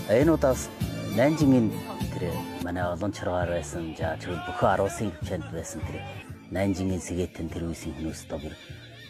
Энэ удаас Нанжингийн тэр манай олон чаргаар байсан за чөл бүхэн 10-ын хэмжээнд байсан тэр Нанжингийн сэгээтэн тэр үеийн хүмүүс одоо бүр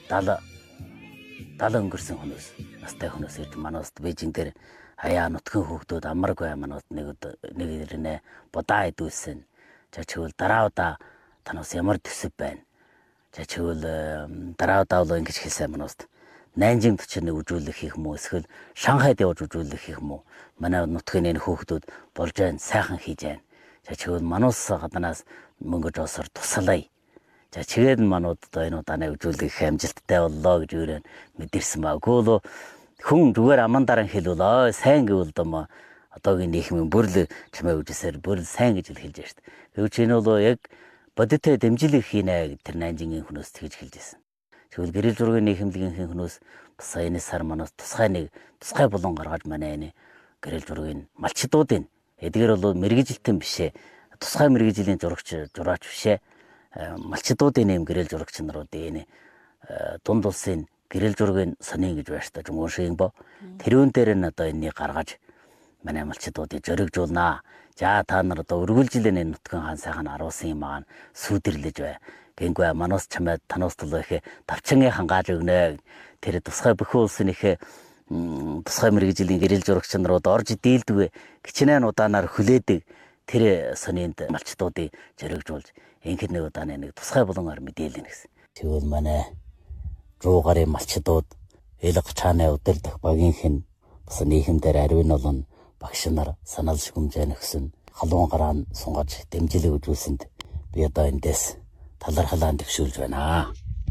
70 өнгөрсөн хүмүүс настай хүмүүс ирж манайд Бээжин дээр хаяа нутгийн хүүхдүүд амаргүй манайд нэг ирнэ будаа идүүлсэн. За чвэл дараа удаа танаас ямар төсөв байна. За чвэл дараа удаа бол ингэж хэлсэн манайд Нанжинд очиж үзүүлэх хийх юм уу эсвэл Шанхайд явж үзүүлэх хийх юм уу? Манай нутгийн энэ хүүхдүүд болж байна, сайхан хийж байна. За чигээр манус гаднаас мөнгөж осор туслая. За чигээр нь манууд одоо энэ удааны үзүүлэх амжилттай боллоо гэж өөрөө мэдэрсэн ба. Гүйл хүн зүгээр аман дараа хэлвэл сайн гэвэл доо одоогийн нийгмийн бүрл чимээ үжсээр бүрл сайн гэж хэлж байна шүү дээ. Гэвч энэ бол яг бодиттой дэмжлэг хийнэ тэр Нанжингийн хүмүүс тэгж хэлж байсан. Тэгвэл гэрэл зургийн нийгэмлэгийн хүмүүс бас энэ сар манаас тусгай болон гаргаж манай энэ гэрэл зургийн малчдуудын эдгээр бол мэрэгжилтэн бишээ тусгай мэрэгжлийн жураач бишээ малчдуудын нэм гэрэл зурагч наруудын энэ дунд улсын гэрэл зургийн сонин гэж байна шүү дээ Жумгун шиг бо тэрүүн дээр нь одоо энэнийг гаргаж манай малчдуудыг зоригжуулнаа. За та нар одоо өргөлжилэн энэ нутгийн хаан сайхан 10 юм аа сүйдэрлэж бай. Гэнгүй манаас чамайг танаас толоо ихэ давчингийн хангааж өгнө. Тэр тусгай бүхэн улсын ихэ тусгай мэрэгжлийн гэрэл зурагч нарууд орж дийлдэг гिचнээн удаанаар хүлээдэг тэр сонинд малчдуудыг зоригжуулж инхэд нэг удааны нэг тусгай болоноор мэдээлнэ гэсэн. Тэгвэл манай руугарын малчдууд эл гачааны удирдах багийнхэн бас нийгэмдэр ариун олон багш нар санал шүмжээ нөхсөн халуун гараан сунгаж дэмжлэг үзүүлсэнд би одоо эндээс талархлаанд төвшүүлж байна.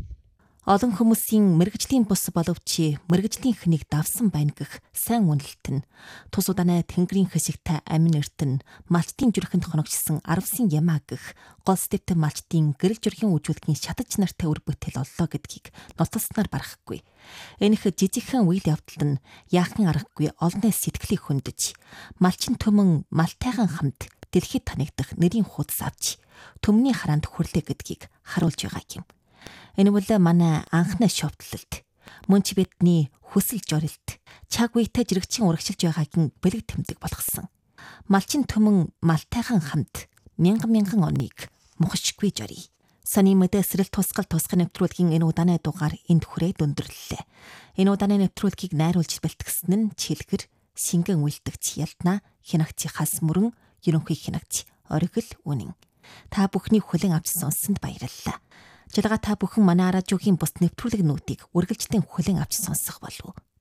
Олон хүмүүсийн мэрэгжлийн бус боловч мэрэгжлийнхнийг давсан байна гэх сайн үнэлт нь тус удааны тэнгэрийн хэсэгтэй амин эрт нь малчдын зүрхэнд хоногчсон 10 ямаа гэх гол стептэй малчдын гэрэл зүрхийн үжүүлгийн шатаж нартай үр бүтээл оллоо гэдгийг нотолсноор барахгүй. Энэх жижигхэн үйл явдал нь яахын аргагүй олонний сэтгэлийг хөндөж малчин төмөн малтайхан хамт дэлхийд танигдах нэрийн хуудас авч төмний хараанд хүрлээ гэдгийг харуулж байгаа юм. Энэ бол манай анхны шовтлолт мөн ч бидний хүсэл жорилт чаг үетэй жирэгчийн урагшилж байгаагийн бэлэг тэмдэг болгосон. Малчин төмөн малтайхан хамт мянган оныг мухшгүй жорий. Сани мэдэсрэл тусгал нэвтрүүлгийн энэ удааны дугаар энд хүрээд өндөрлөлээ. Энэ удааны нэвтрүүлгийг найруулж бэлтгэсэн нь Чилгэр Шингэн үйлдэгч Ялтна хянагчийнхаас мөрөн ерөнхий хянагч Оргил Үнэн. Та бүхний хүлээн авч сонссонд баярлалаа. Чилга та бүхэн манай радиогийн бус нэвтрүүлэг нүүдийг үргэлжлэн хүлээн авч сонсох болов уу?